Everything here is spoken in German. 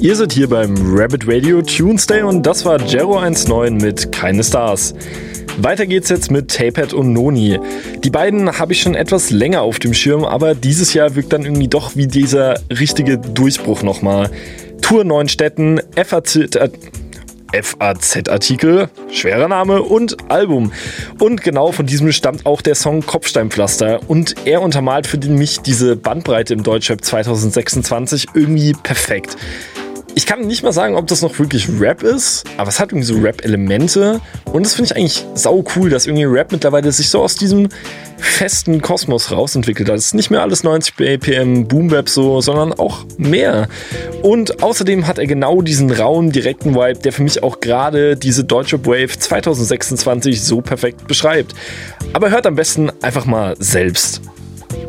Ihr seid hier beim Rabbit Radio Tuesday und das war Jero19 mit Keine Stars. Weiter geht's jetzt mit Tapet und Noni. Die beiden habe ich schon etwas länger auf dem Schirm, aber dieses Jahr wirkt dann irgendwie doch wie dieser richtige Durchbruch nochmal. Tour 9 Städten, FAZ-Artikel, schwerer Name und Album. Und genau von diesem stammt auch der Song Kopfsteinpflaster und er untermalt für mich diese Bandbreite im Deutschrap 2026 irgendwie perfekt. Ich kann nicht mal sagen, ob das noch wirklich Rap ist, aber es hat irgendwie so Rap-Elemente und das finde ich eigentlich sau cool, dass irgendwie Rap mittlerweile sich so aus diesem festen Kosmos rausentwickelt hat. Es ist nicht mehr alles 90 BPM Boom-Bap so, sondern auch mehr. Und außerdem hat er genau diesen rauen, direkten Vibe, der für mich auch gerade diese Deutsche Wave 2026 so perfekt beschreibt. Aber hört am besten einfach mal selbst.